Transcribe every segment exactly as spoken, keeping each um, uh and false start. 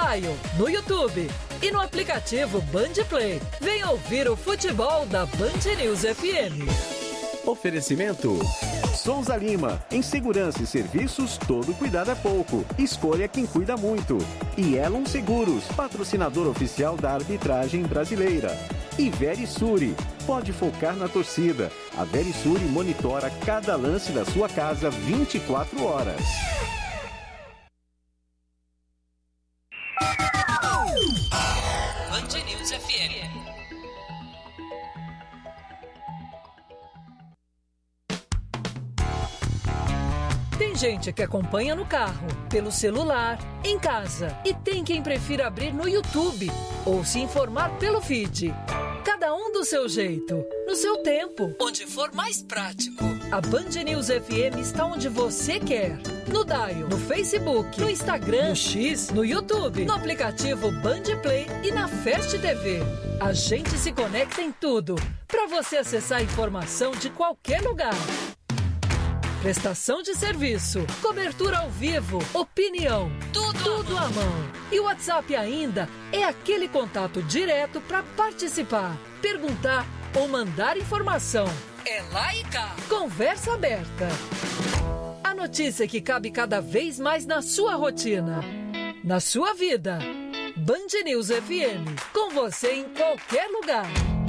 Dial, no YouTube e no aplicativo Band Play. Venha ouvir o futebol da Band News F M. Oferecimento Souza Lima, em segurança e serviços, todo cuidado é pouco. Escolha quem cuida muito. E Elon Seguros, patrocinador oficial da arbitragem brasileira. E Verisure, pode focar na torcida. A Verisure monitora cada lance da sua casa vinte e quatro horas. Band News F M. Tem gente que acompanha no carro, pelo celular, em casa. E tem quem prefira abrir no YouTube ou se informar pelo feed. Cada um do seu jeito, no seu tempo, onde for mais prático. A Band News F M está onde você quer. No Dial, no Facebook, no Instagram, no X, no YouTube, no aplicativo Band Play e na Fast T V. A gente se conecta em tudo, para você acessar a informação de qualquer lugar. Prestação de serviço, cobertura ao vivo, opinião, tudo, tudo à mão. E o WhatsApp ainda é aquele contato direto para participar, perguntar ou mandar informação. É lá e cá. Conversa aberta. A notícia que cabe cada vez mais na sua rotina, na sua vida. Band News F M, com você em qualquer lugar.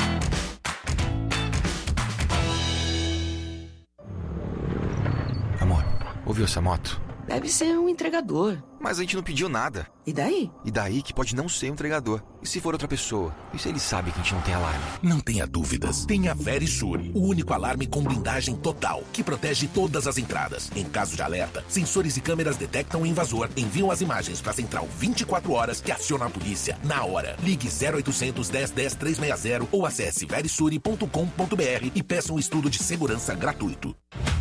Ouviu essa moto? Deve ser um entregador. Mas a gente não pediu nada. E daí? E daí que pode não ser um entregador. E se for outra pessoa? E se ele sabe que a gente não tem alarme? Não tenha dúvidas. Tenha Verisure, o único alarme com blindagem total, que protege todas as entradas. Em caso de alerta, sensores e câmeras detectam o invasor, enviam as imagens para a central vinte e quatro horas que aciona a polícia na hora. Ligue zero oitocentos, dez, dez, trezentos e sessenta ou acesse verisure ponto com ponto br e peça um estudo de segurança gratuito.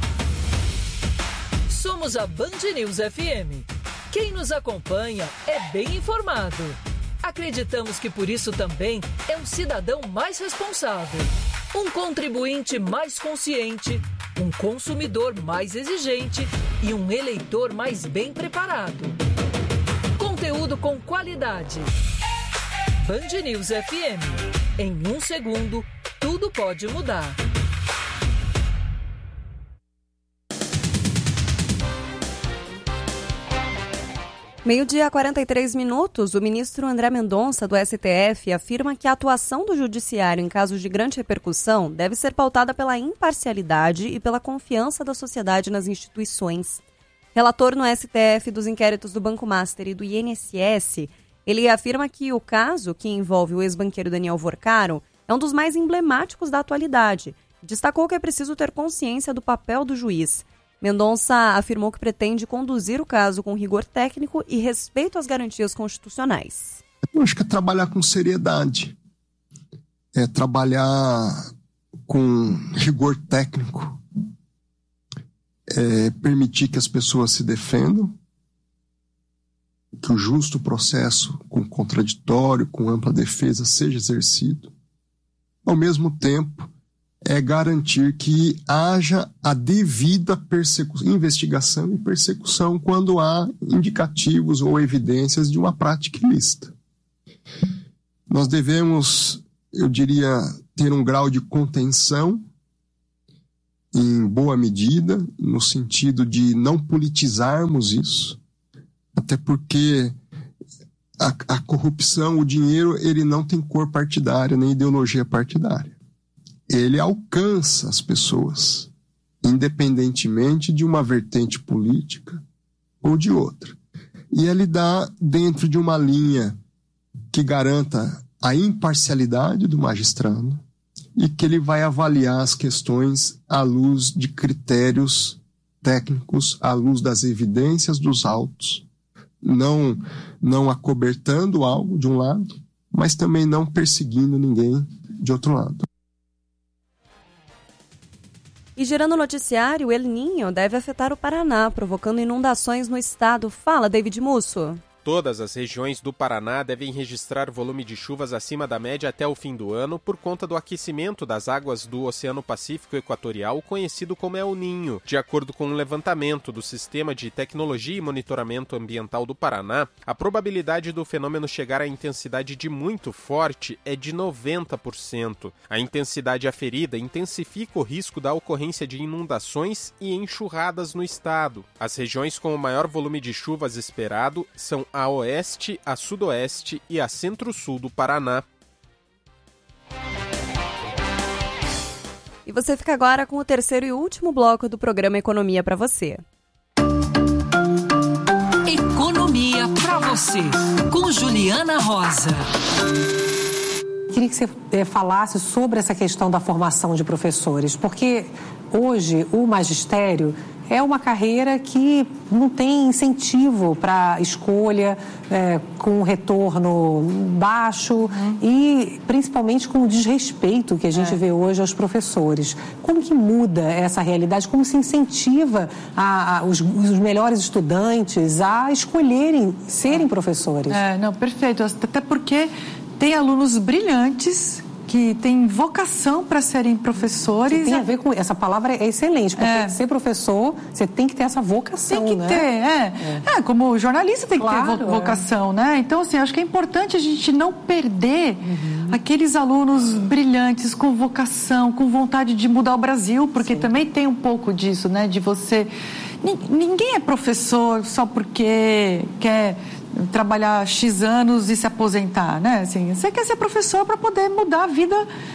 Somos a Band News F M. Quem nos acompanha é bem informado. Acreditamos que por isso também é um cidadão mais responsável, um contribuinte mais consciente, um consumidor mais exigente e um eleitor mais bem preparado. Conteúdo com qualidade. Band News F M. Em um segundo, tudo pode mudar. Meio-dia, quarenta e três minutos, o ministro André Mendonça, do S T F, afirma que a atuação do judiciário em casos de grande repercussão deve ser pautada pela imparcialidade e pela confiança da sociedade nas instituições. Relator no S T F dos inquéritos do Banco Master e do I N S S, ele afirma que o caso, que envolve o ex-banqueiro Daniel Vorcaro, é um dos mais emblemáticos da atualidade. Destacou que é preciso ter consciência do papel do juiz. Mendonça afirmou que pretende conduzir o caso com rigor técnico e respeito às garantias constitucionais. Eu acho que é trabalhar com seriedade, é trabalhar com rigor técnico, é permitir que as pessoas se defendam, que o justo processo com contraditório, com ampla defesa seja exercido. Ao mesmo tempo, é garantir que haja a devida persecu- investigação e persecução quando há indicativos ou evidências de uma prática ilícita. Nós devemos, eu diria, ter um grau de contenção em boa medida, no sentido de não politizarmos isso, até porque a, a corrupção, o dinheiro, ele não tem cor partidária nem ideologia partidária. Ele alcança as pessoas, independentemente de uma vertente política ou de outra. E ele dá dentro de uma linha que garanta a imparcialidade do magistrado e que ele vai avaliar as questões à luz de critérios técnicos, à luz das evidências dos autos, não, não acobertando algo de um lado, mas também não perseguindo ninguém de outro lado. E girando o noticiário, o El Niño deve afetar o Paraná, provocando inundações no estado. Fala, David Musso. Todas as regiões do Paraná devem registrar volume de chuvas acima da média até o fim do ano por conta do aquecimento das águas do Oceano Pacífico Equatorial, conhecido como El Niño. De acordo com um levantamento do Sistema de Tecnologia e Monitoramento Ambiental do Paraná, a probabilidade do fenômeno chegar à intensidade de muito forte é de noventa por cento. A intensidade aferida intensifica o risco da ocorrência de inundações e enxurradas no estado. As regiões com o maior volume de chuvas esperado são a oeste, a sudoeste e a centro-sul do Paraná. E você fica agora com o terceiro e último bloco do programa Economia para você. Economia para você, com Juliana Rosa. Queria que você é, falasse sobre essa questão da formação de professores, porque hoje o magistério é uma carreira que não tem incentivo para escolha, é, com retorno baixo uhum. e principalmente com o desrespeito que a gente é. vê hoje aos professores. Como que muda essa realidade? Como se incentiva a, a, os, os melhores estudantes a escolherem serem professores? É, não, perfeito. Até porque tem alunos brilhantes que têm vocação para serem professores. Que tem a ver com... Essa palavra é excelente, porque é. ser professor, você tem que ter essa vocação, Tem que né? ter, é. é. É, como jornalista tem claro, que ter vocação, é. né? Então, assim, acho que é importante a gente não perder uhum. aqueles alunos brilhantes, com vocação, com vontade de mudar o Brasil, porque Sim. também tem um pouco disso, né? De você... Ninguém é professor só porque quer trabalhar X anos e se aposentar, né? Assim, você quer ser professor para poder mudar a vida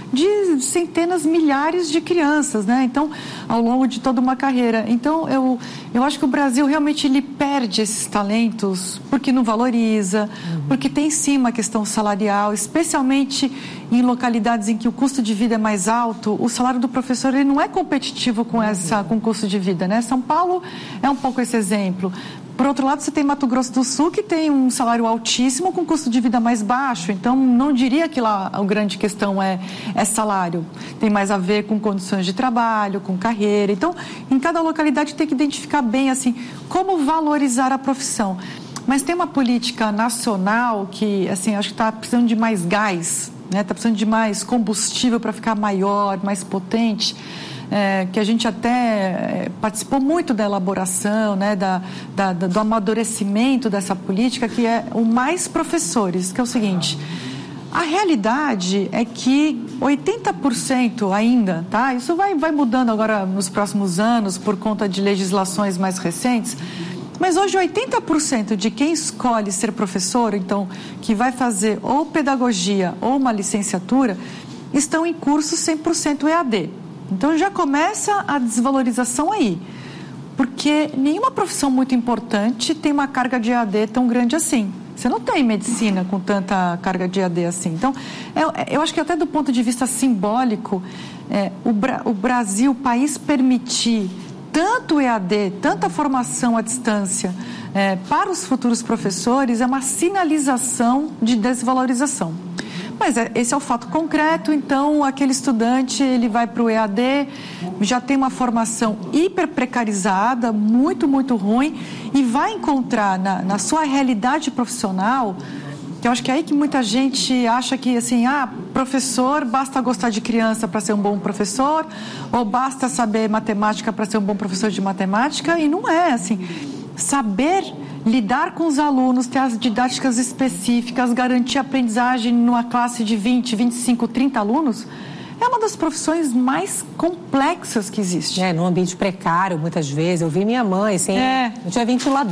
de centenas, milhares de crianças, né? Então, ao longo de toda uma carreira. Então, eu, eu acho que o Brasil realmente ele perde esses talentos porque não valoriza, uhum. porque tem sim uma questão salarial, especialmente em localidades em que o custo de vida é mais alto, o salário do professor ele não é competitivo com, essa, com o custo de vida, né? São Paulo é um pouco esse exemplo. Por outro lado, você tem Mato Grosso do Sul, que tem um salário altíssimo com custo de vida mais baixo. Então, não diria que lá a grande questão é, é salário. Tem mais a ver com condições de trabalho, com carreira. Então, em cada localidade tem que identificar bem, assim, como valorizar a profissão. Mas tem uma política nacional que, assim, acho que está precisando de mais gás, né? Está precisando de mais combustível para ficar maior, mais potente. É, que a gente até é, participou muito da elaboração, né, da, da, do amadurecimento dessa política, que é o Mais Professores, que é o seguinte: a realidade é que oitenta por cento ainda, tá? Isso vai, vai mudando agora nos próximos anos por conta de legislações mais recentes, mas hoje oitenta por cento de quem escolhe ser professor, então, que vai fazer ou pedagogia ou uma licenciatura, estão em curso cem por cento E A D. Então, já começa a desvalorização aí, porque nenhuma profissão muito importante tem uma carga de E A D tão grande assim. Você não tem medicina com tanta carga de E A D assim. Então, eu, eu acho que até do ponto de vista simbólico, é, o, Bra- o Brasil, o país permitir tanto E A D, tanta formação à distância é, para os futuros professores é uma sinalização de desvalorização. Mas esse é o fato concreto, então aquele estudante ele vai para o E A D, já tem uma formação hiper precarizada, muito, muito ruim, e vai encontrar na, na sua realidade profissional, que eu acho que é aí que muita gente acha que assim, ah, professor, basta gostar de criança para ser um bom professor, ou basta saber matemática para ser um bom professor de matemática, e não é assim. Saber lidar com os alunos, ter as didáticas específicas, garantir a aprendizagem numa classe de vinte, vinte e cinco, trinta alunos, é uma das profissões mais complexas que existe. É, num ambiente precário, muitas vezes. Eu vi minha mãe, sem, é. não tinha ventilador.